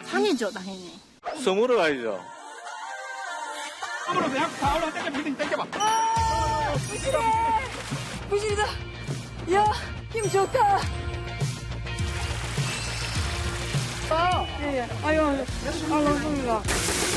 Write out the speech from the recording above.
당이죠, 당연히. 섬으로 가야죠. 섬으로 내가 다 올라 땡겨, 빌딩 땡겨봐. 부실이다. 야, 힘 좋다. 예, 예. 아유, 감사합니다.